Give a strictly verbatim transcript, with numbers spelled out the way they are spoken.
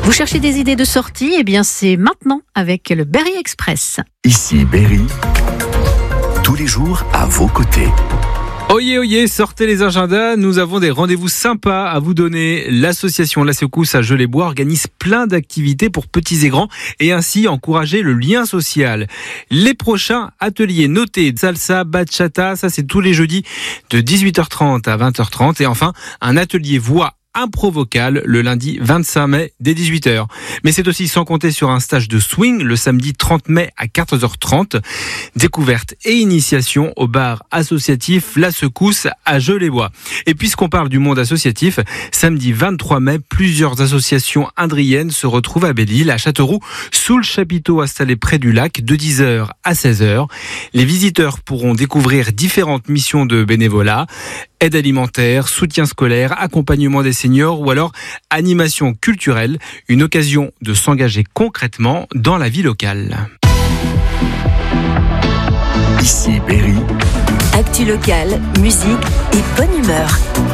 Vous cherchez des idées de sortie? Eh bien, c'est maintenant avec le Berry Express. Ici Berry, tous les jours à vos côtés. Oyez, oyez, sortez les agendas, nous avons des rendez-vous sympas à vous donner. L'association La Secousse à Geulles-les-Bois organise plein d'activités pour petits et grands et ainsi encourager le lien social. Les prochains ateliers notés, salsa, bachata, ça c'est tous les jeudis de dix-huit heures trente à vingt heures trente et enfin un atelier voix impro vocal le lundi vingt-cinq mai dès dix-huit heures. Mais c'est aussi sans compter sur un stage de swing le samedi trente mai à quatorze heures trente. Découverte et initiation au bar associatif La Secousse à Geulles-les-Bois. Et puisqu'on parle du monde associatif, samedi vingt-trois mai, plusieurs associations indriennes se retrouvent à Belle-Île, à Châteauroux, sous le chapiteau installé près du lac de dix heures à seize heures. Les visiteurs pourront découvrir différentes missions de bénévolat, aide alimentaire, soutien scolaire, accompagnement des seniors ou alors animation culturelle, une occasion de s'engager concrètement dans la vie locale. Ici Berry. Actu locale, musique et bonne humeur.